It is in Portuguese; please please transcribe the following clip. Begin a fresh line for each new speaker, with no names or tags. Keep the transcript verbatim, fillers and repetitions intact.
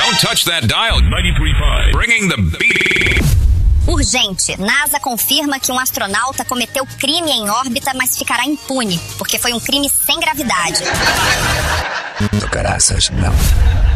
Don't touch that dial. ninety-three point five. Bringing the beat.
Urgente. NASA confirma que um astronauta cometeu crime em órbita, mas ficará impune, porque foi um crime sem gravidade.
Do caraças, não.